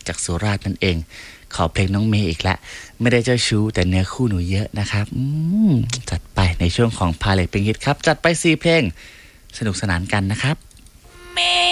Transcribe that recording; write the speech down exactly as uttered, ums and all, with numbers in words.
จากสุราษฎร์นั่นเองขอเพลงน้องเมย์อีกละไม่ได้เจ้าชู้แต่เนื้อคู่หนูเยอะนะครับอืมจัดไปในช่วงของพาเลทเพลงฮิตครับจัดไปสี่เพลงสนุกสนานกันนะครับ